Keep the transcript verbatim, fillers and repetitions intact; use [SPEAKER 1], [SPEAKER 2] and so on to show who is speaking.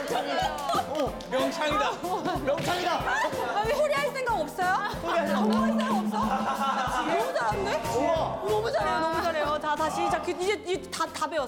[SPEAKER 1] 명창이다.
[SPEAKER 2] 명창이다.
[SPEAKER 3] 아니 소리 할 생각 없어요? 소리 할 생각 없어? 너무 잘하는데?
[SPEAKER 2] 우와.
[SPEAKER 3] 너무 잘해요, 너무 잘해요. 자 다시 자 그, 이제 이제 다 다 배웠어.